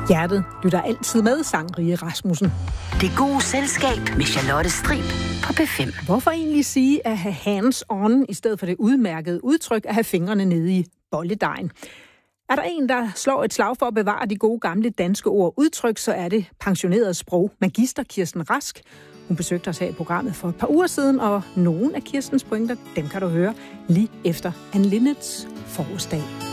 Hjertet lytter altid med, sang Rie Rasmussen. Det gode selskab med Charlotte Strib på P5. Hvorfor egentlig sige at have hands on, i stedet for det udmærkede udtryk at have fingrene nede i bolledejen? Er der en, der slår et slag for at bevare de gode gamle danske ord udtryk, så er det pensioneret sprogmagister Kirsten Rask. Hun besøgte os her i programmet for et par uger siden, og nogle af Kirstens pointer, dem kan du høre lige efter Anne Linnets forårsdag.